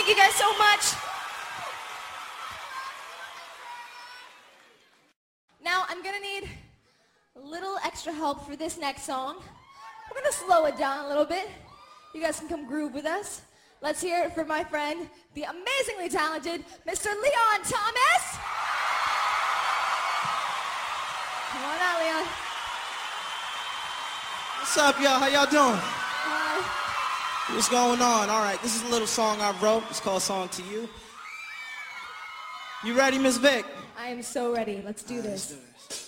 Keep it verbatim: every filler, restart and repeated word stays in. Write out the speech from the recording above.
Thank you guys so much. Now I'm gonna need a little extra help for this next song. We're gonna slow it down a little bit. You guys can come groove with us. Let's hear it for my friend, the amazingly talented Mister Leon Thomas. Come on out, Leon. What's up, y'all? How y'all doing? Hi. What's going on? All right, this is a little song I wrote. It's called Song to You. You ready, Miss Vic? I am so ready. Let's do All right, this. let's do this.